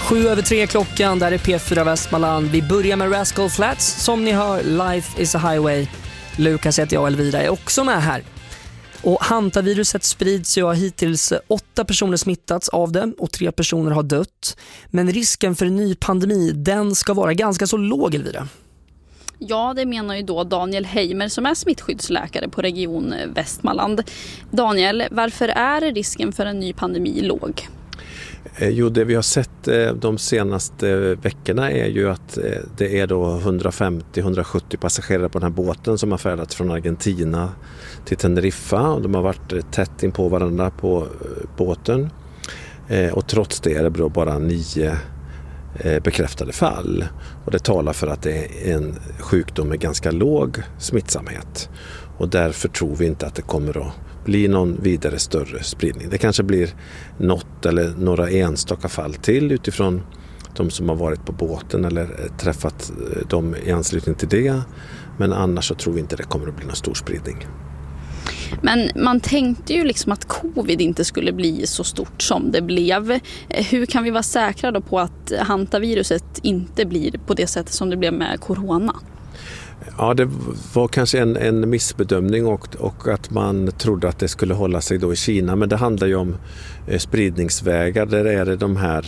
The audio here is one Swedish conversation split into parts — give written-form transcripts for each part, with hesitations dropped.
7:03 klockan, där är P4 Västmanland. Vi börjar med Rascal Flatts. Som ni hör, Life is a Highway. Lukas heter jag, Elvira är också med här. Och hantaviruset sprids ju, hittills 8 personer smittats av det och 3 personer har dött. Men risken för en ny pandemi, den ska vara ganska så låg, Elvira. Ja, det menar ju då Daniel Heimer som är smittskyddsläkare på Region Västmanland. Daniel, varför är risken för en ny pandemi låg? Jo, det vi har sett de senaste veckorna är ju att det är då 150-170 passagerare på den här båten som har färdats från Argentina till Teneriffa. Och de har varit tätt in på varandra på båten. Och trots det är det bara 9 bekräftade fall. Och det talar för att det är en sjukdom med ganska låg smittsamhet. Och därför tror vi inte att det kommer att bli någon vidare större spridning. Det kanske blir något eller några enstaka fall till utifrån de som har varit på båten eller träffat dem i anslutning till det. Men annars så tror vi inte det kommer att bli någon stor spridning. Men man tänkte ju liksom att covid inte skulle bli så stort som det blev. Hur kan vi vara säkra då på att hantaviruset inte blir på det sättet som det blev med corona? Ja, det var kanske en missbedömning och att man trodde att det skulle hålla sig då i Kina. Men det handlar ju om spridningsvägar. Där är det de här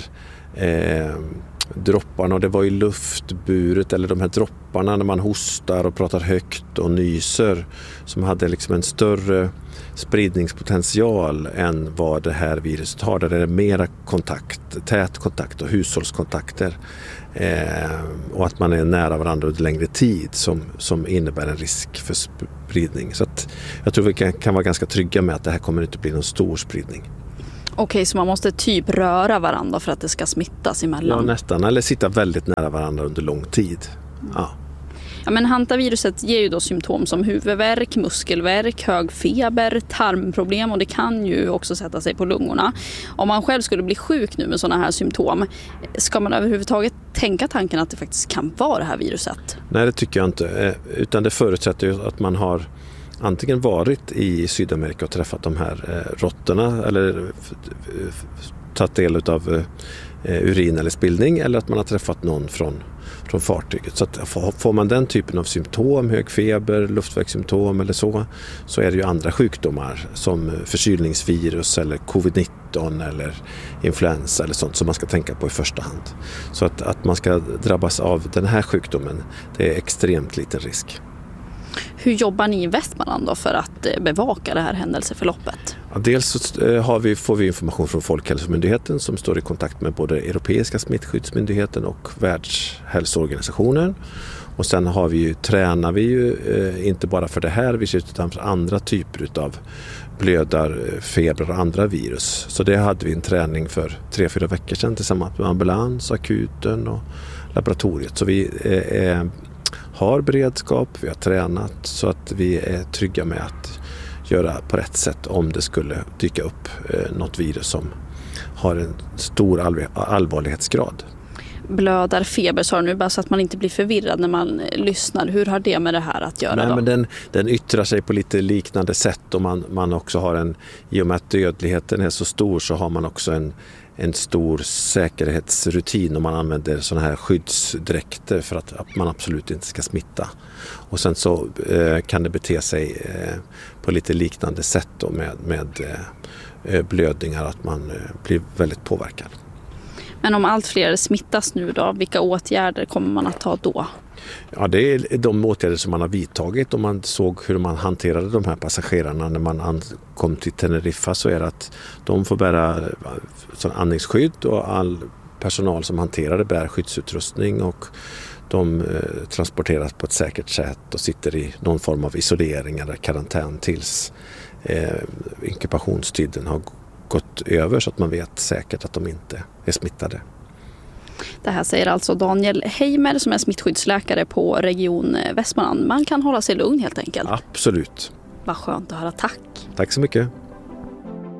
dropparna, och det var ju luftburet, eller de här dropparna när man hostar och pratar högt och nyser, som hade liksom en större spridningspotential än vad det här viruset har. Där är det mera tät kontakt och hushållskontakter. Och att man är nära varandra under längre tid som innebär en risk för spridning. Så att jag tror vi kan vara ganska trygga med att det här kommer inte bli någon stor spridning. Okej, så man måste typ röra varandra för att det ska smittas emellan? Ja, nästan. Eller sitta väldigt nära varandra under lång tid. Ja. Ja, men hantaviruset ger ju då symptom som huvudvärk, muskelvärk, hög feber, tarmproblem, och det kan ju också sätta sig på lungorna. Om man själv skulle bli sjuk nu med sådana här symptom, ska man överhuvudtaget tänka tanken att det faktiskt kan vara det här viruset? Nej, det tycker jag inte. Utan det förutsätter ju att man har antingen varit i Sydamerika och träffat de här råttorna eller tagit del av urin eller spillning, eller att man har träffat någon från fartyget. Så att får man den typen av symptom, hög feber, luftvägssymptom eller så är det ju andra sjukdomar som förkylningsvirus eller covid-19 eller influensa eller sånt som man ska tänka på i första hand. Så att man ska drabbas av den här sjukdomen, det är extremt liten risk. Hur jobbar ni i Västmanland då för att bevaka det här händelseförloppet? Ja, dels så får vi information från Folkhälsomyndigheten som står i kontakt med både Europeiska smittskyddsmyndigheten och Världshälsoorganisationen. Och sen tränar vi ju inte bara för det här viruset utan för andra typer av blödar, feber och andra virus. Så det hade vi en träning för 3-4 veckor sedan tillsammans med ambulans, akuten och laboratoriet. Så vi har beredskap, vi har tränat så att vi är trygga med att göra på rätt sätt om det skulle dyka upp något virus som har en stor allvarlighetsgrad. Blödar, feber sa du nu, bara så att man inte blir förvirrad när man lyssnar. Hur har det med det här att göra? Nej, då? Men den yttrar sig på lite liknande sätt, och man också har i och med att dödligheten är så stor så har man också en stor säkerhetsrutin om man använder såna här skyddsdräkter för att man absolut inte ska smitta. Och sen så kan det bete sig på lite liknande sätt då med blödningar, att man blir väldigt påverkad. Men om allt fler smittas nu då, vilka åtgärder kommer man att ta då? Ja, det är de åtgärder som man har vidtagit, och man såg hur man hanterade de här passagerarna när man kom till Teneriffa, så är det att de får bära andningsskydd, och all personal som hanterade bär skyddsutrustning, och de transporteras på ett säkert sätt och sitter i någon form av isolering eller karantän tills inkubationstiden har gått över, så att man vet säkert att de inte är smittade. Det här säger alltså Daniel Heimer som är smittskyddsläkare på Region Västmanland. Man kan hålla sig lugn helt enkelt. Absolut. Vad skönt att höra, tack. Tack så mycket.